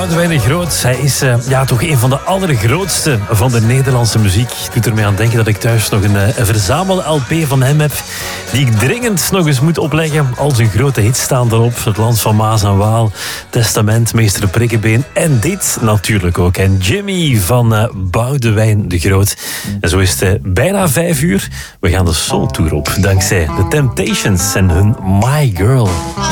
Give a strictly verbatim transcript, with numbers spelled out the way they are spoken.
Boudewijn de Groot. Hij is uh, ja, toch een van de allergrootste van de Nederlandse muziek. Doet er mij aan denken dat ik thuis nog een, een verzamel-L P van hem heb, die ik dringend nog eens moet opleggen. Al zijn grote hits staan erop. Het Land van Maas en Waal, Testament, Meester Prikkebeen en dit natuurlijk ook. En Jimmy van uh, Boudewijn de Groot. En zo is het uh, bijna vijf uur. We gaan de Soul Tour op, dankzij The Temptations en hun My Girl.